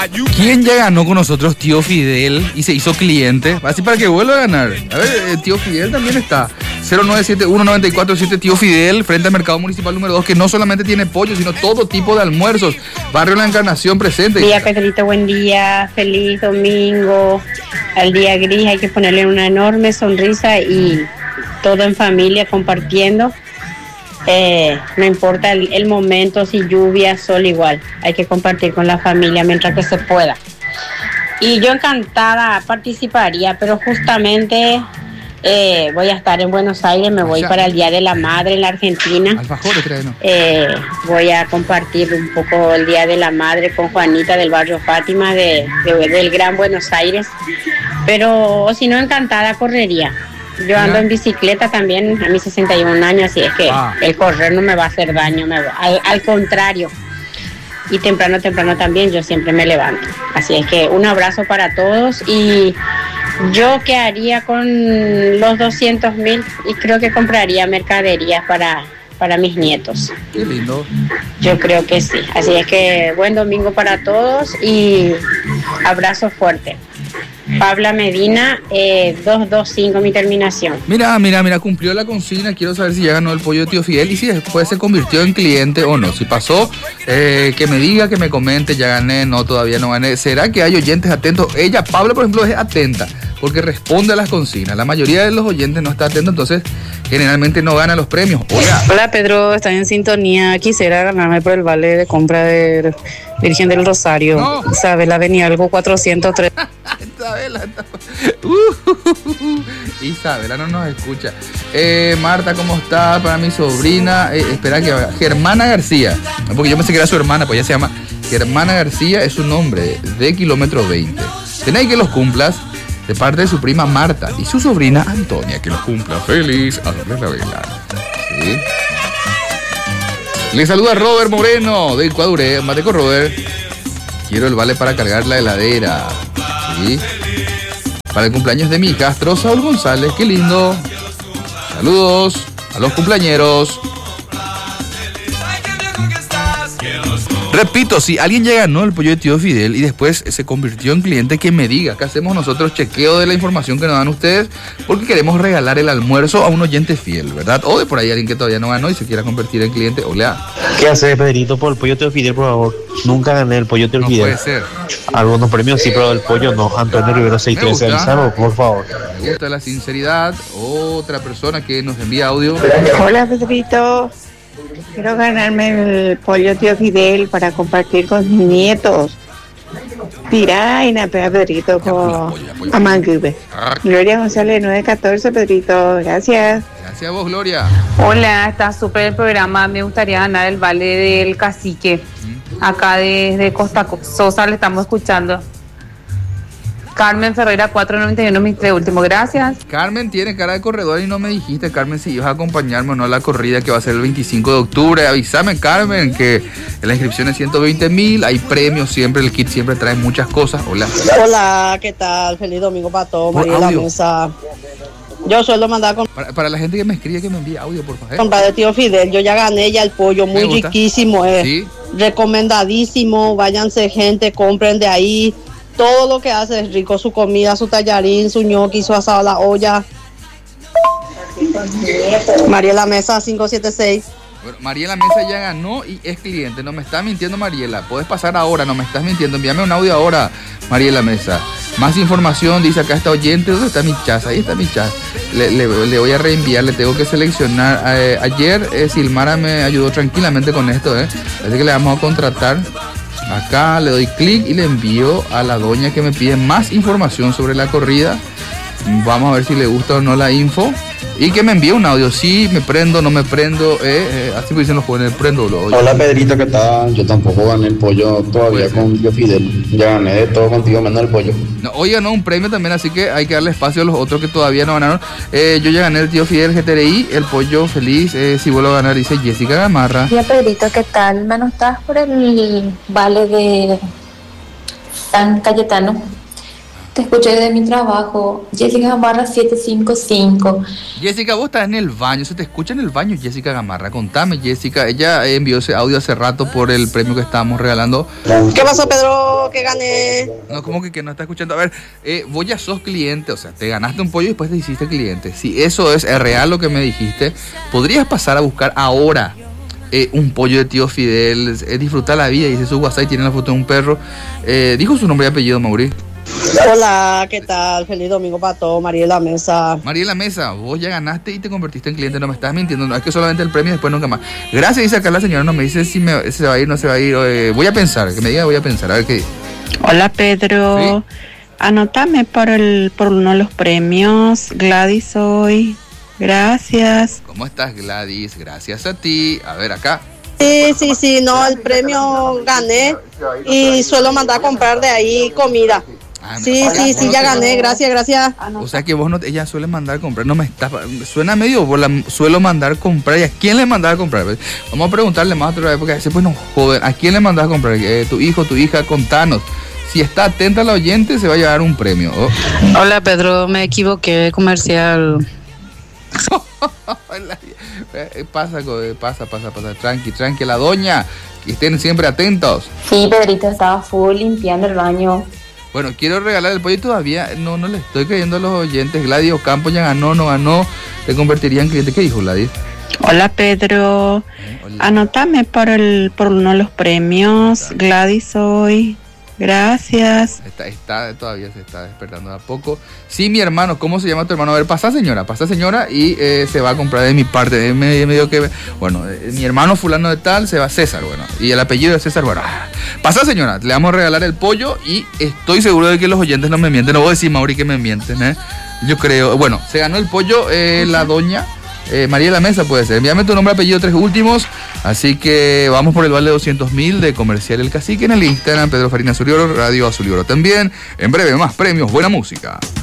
¿Quién ya ganó con nosotros? Tío Fidel, y se hizo cliente. Así para que vuelva a ganar. A ver, Tío Fidel también está. 0971-947 Tío Fidel, frente al Mercado Municipal número 2, que no solamente tiene pollo, sino todo tipo de almuerzos. Barrio La Encarnación presente. Buen día, Pedrito, buen día. Feliz domingo. Al día gris hay que ponerle una enorme sonrisa y todo en familia compartiendo. No importa el momento, si lluvia, sol, igual. Hay que compartir con la familia mientras que se pueda. Y yo encantada participaría, pero justamente voy a estar en Buenos Aires, me voy para el Día de la Madre en la Argentina. Alfajores trae, ¿no? Voy a compartir un poco el Día de la Madre con Juanita del barrio Fátima del Gran Buenos Aires. Pero si no, encantada correría. Yo ando en bicicleta también a mis 61 años, así es que el correr no me va a hacer daño, al contrario. Y temprano también yo siempre me levanto. Así es que un abrazo para todos. Y yo qué haría con los 200.000 y creo que compraría mercaderías para mis nietos. Qué lindo. Yo creo que sí. Así es que buen domingo para todos y abrazo fuerte. Pabla Medina, 225 mi terminación. Mira, cumplió la consigna. Quiero saber si ya ganó el pollo de Tío Fidel y si después se convirtió en cliente o no. Si pasó, que me diga, que me comente, ya gané, no, todavía no gané. ¿Será que hay oyentes atentos? Ella, Pablo, por ejemplo, es atenta porque responde a las consignas. La mayoría de los oyentes no está atento, entonces generalmente no gana los premios. Hola Pedro, estás en sintonía. Quisiera ganarme por el vale de compra de Virgen del Rosario. No. Isabela venía algo 403. Isabela no nos escucha. Marta, ¿cómo está? Para mi sobrina, espera que vaya. Germana García, porque yo pensé que era su hermana, pues ella se llama Germana García, es su nombre, de kilómetro 20. Tenéis que los cumplas de parte de su prima Marta y su sobrina Antonia, que los cumpla. Feliz a la vela. ¿Sí? Le saluda Robert Moreno de Ecuador. Mateco Robert. Quiero el vale para cargar la heladera. ¿Sí? Para el cumpleaños de mi hijastro Saúl González. Qué lindo. Saludos a los cumpleañeros. Repito, si alguien ya ganó el pollo de Tío Fidel y después se convirtió en cliente, que me diga. Que hacemos nosotros chequeo de la información que nos dan ustedes, porque queremos regalar el almuerzo a un oyente fiel, ¿verdad? O de por ahí alguien que todavía no ganó y se quiera convertir en cliente. Hola. ¿Qué haces, Pedrito, por el pollo de Tío Fidel, por favor? Nunca gané el pollo de Tío Fidel. No puede ser. Algunos premios sí, pero el pollo no. Antonio Rivero 613, avísalo, por favor. Me gusta la sinceridad. Otra persona que nos envía audio. Hola, Pedrito. Quiero ganarme el pollo Tío Fidel para compartir con mis nietos. Tiraina, Pedrito, con Amanguebe. Gloria González, 914, Pedrito. Gracias. Gracias a vos, Gloria. Hola, está súper el programa. Me gustaría ganar el vale del cacique. Acá desde Costa Sosa le estamos escuchando. Carmen Ferreira 491, mi último, gracias. Carmen tiene cara de corredor y no me dijiste, Carmen, si ibas a acompañarme o no a la corrida que va a ser el 25 de octubre. Avísame, Carmen, que la inscripción es 120.000, hay premios siempre, el kit siempre trae muchas cosas. Hola. Hola, ¿qué tal? Feliz domingo para todos, María la Mesa. Yo suelo mandar con... Para la gente que me escribe, que me envíe audio, por favor. Comprar de Tío Fidel, yo ya gané ya el pollo, muy riquísimo, ¿Sí? Recomendadísimo, váyanse gente, compren de ahí. Todo lo que hace es rico, su comida, su tallarín, su ñoqui, su asado a la olla. Mariela Mesa 576. Bueno, Mariela Mesa ya ganó y es cliente. No me está mintiendo, Mariela. Puedes pasar ahora, no me estás mintiendo. Envíame un audio ahora, Mariela Mesa. Más información, dice acá está oyente. ¿Dónde está mi chat? Ahí está mi chat. Le voy a reenviar, le tengo que seleccionar. Ayer Silmara me ayudó tranquilamente con esto. Así que le vamos a contratar. Acá le doy clic y le envío a la doña que me pide más información sobre la corrida. Vamos a ver si le gusta o no la info. Y que me envíe un audio. Sí, me prendo, no me prendo. Así me dicen los jóvenes, prendo. Hola Pedrito, ¿qué tal? Yo tampoco gané el pollo todavía con Tío Fidel. Ya gané de todo contigo menos el pollo. No, hoy ganó un premio también, así que hay que darle espacio a los otros que todavía no ganaron. Yo ya gané el Tío Fidel GTRI, el pollo feliz. Si vuelvo a ganar, dice Jessica Gamarra. Hola Pedrito, ¿qué tal? Mano, ¿estás por el vale de San Cayetano? Te escuché de mi trabajo. Jessica Gamarra 755. Jessica, vos estás en el baño, se te escucha en el baño, Jessica Gamarra. Contame, Jessica, ella envió ese audio hace rato por el premio que estábamos regalando. ¿Qué pasó, Pedro? ¿Qué gané? No, como que no está escuchando. A ver, vos ya sos cliente, o sea, te ganaste un pollo y después te hiciste cliente. Si eso es real lo que me dijiste, podrías pasar a buscar ahora un pollo de tío Fidel, disfrutar la vida. Dice su WhatsApp y tiene la foto de un perro. Dijo su nombre y apellido, Mauri. Hola, ¿qué tal? Feliz domingo para todos, Mariela Mesa. Mariela Mesa, vos ya ganaste y te convertiste en cliente, no me estás mintiendo, no es que solamente el premio y después nunca más. Gracias, dice acá la señora, no me dice si se va a ir, no se va a ir. Voy a pensar, que me diga, voy a pensar, a ver qué dice. Hola, Pedro. ¿Sí? Anótame por uno de los premios, Gladys hoy. Gracias. ¿Cómo estás, Gladys? Gracias a ti. A ver, acá. Sí, no, el premio gané y suelo mandar a comprar de ahí comida. Sí, ya gané, gracias. O sea que vos no, ella suele mandar a comprar, no me está, suena medio, suelo mandar a comprar, ¿y a quién le mandás a comprar? Vamos a preguntarle más otra vez, porque a veces pues no joden, ¿a quién le mandás a comprar? Tu hijo, tu hija, contanos. Si está atenta la oyente, se va a llevar un premio. Hola, Pedro, me equivoqué de comercial. Pasa, tranqui, la doña, que estén siempre atentos. Sí, Pedrito, estaba full limpiando el baño. Bueno, quiero regalar el pollo y todavía no le estoy creyendo a los oyentes. Gladys Ocampo ya ganó, no ganó, te convertiría en cliente. ¿Qué dijo Gladys? Hola, Pedro. Hola. Anótame por uno de los premios, Gladys hoy. Gracias. Todavía se está despertando de a poco. Sí, mi hermano, ¿cómo se llama tu hermano? A ver, pasa señora y se va a comprar de mi parte. Me dio que, bueno, mi hermano fulano de tal se va César, bueno, y el apellido de César, bueno. Pasa señora, le vamos a regalar el pollo y estoy seguro de que los oyentes no me mienten. No voy a decir, Mauri, que me mienten, Yo creo, bueno, se ganó el pollo la doña Mariela Mesa, puede ser. Envíame tu nombre, apellido, 3 últimos. Así que vamos por el vale de 200.000 de Comercial El Cacique en el Instagram, Pedro Farina Zulioro, Radio Azul y Oro también. En breve, más premios, buena música.